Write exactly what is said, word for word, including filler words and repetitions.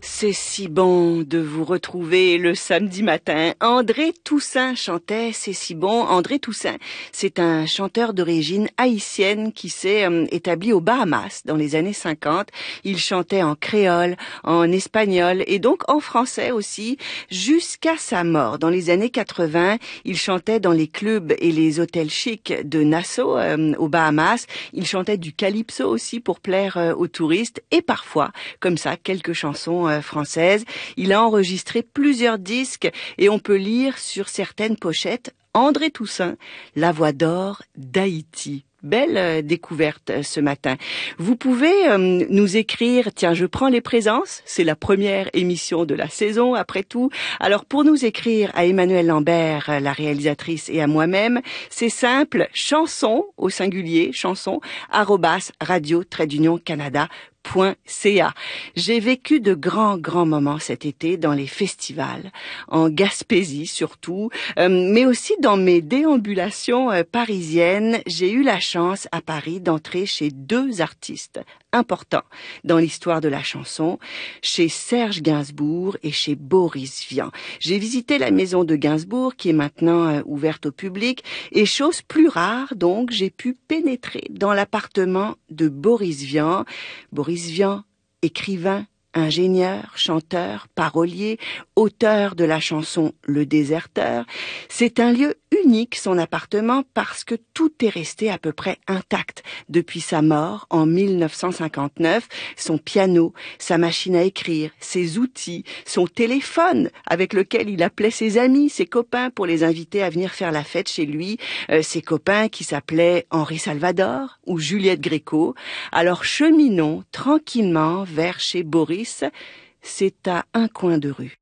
C'est si bon de vous retrouver le samedi matin. André Toussaint chantait « C'est si bon ». André Toussaint, c'est un chanteur d'origine haïtienne qui s'est euh, établi aux Bahamas dans les années cinquante. Il chantait en créole, en espagnol et donc en français aussi jusqu'à sa mort. Dans les années quatre-vingts, il chantait dans les clubs et les hôtels chics de Nassau euh, aux Bahamas. Il chantait du calypso aussi pour plaire euh, aux touristes et parfois, comme ça, quelques chansons euh, française. Il a enregistré plusieurs disques et on peut lire sur certaines pochettes André Toussaint, la voix d'or d'Haïti. Belle euh, découverte euh, ce matin. Vous pouvez euh, nous écrire, tiens, je prends les présences, c'est la première émission de la saison après tout. Alors pour nous écrire à Emmanuel Lambert, euh, la réalisatrice, et à moi-même, c'est simple, chanson au singulier, chanson, arrobas radio trait d'union canada point c a. J'ai vécu de grands, grands moments cet été dans les festivals, en Gaspésie surtout, euh, mais aussi dans mes déambulations euh, parisiennes. J'ai eu la chance à Paris d'entrer chez deux artistes importants dans l'histoire de la chanson, chez Serge Gainsbourg et chez Boris Vian. J'ai visité la maison de Gainsbourg qui est maintenant euh, ouverte au public et chose plus rare donc, j'ai pu pénétrer dans l'appartement de Boris Vian. Boris Vian, écrivain, ingénieur, chanteur, parolier, auteur de la chanson Le Déserteur. C'est un lieu unique, son appartement, parce que tout est resté à peu près intact depuis sa mort en mille neuf cent cinquante-neuf. Son piano, sa machine à écrire, ses outils, son téléphone avec lequel il appelait ses amis, ses copains pour les inviter à venir faire la fête chez lui, euh, ses copains qui s'appelaient Henri Salvador ou Juliette Gréco. Alors cheminons tranquillement vers chez Boris. C'est à un coin de rue.